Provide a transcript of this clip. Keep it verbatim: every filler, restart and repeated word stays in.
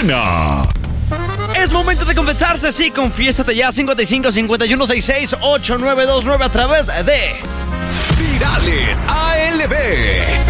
buena. Es momento de confesarse, sí, confiésate ya. Cincuenta y cinco, cincuenta y uno, sesenta y seis, ochenta y nueve veintinueve a través de Virales A L B.